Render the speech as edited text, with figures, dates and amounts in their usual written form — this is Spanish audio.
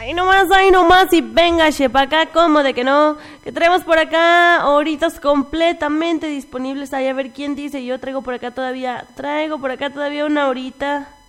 Ahí nomás, y venga, pa' acá, ¿cómo de que no? Que traemos por acá horitas completamente disponibles. Ahí a ver quién dice, traigo por acá todavía una horita.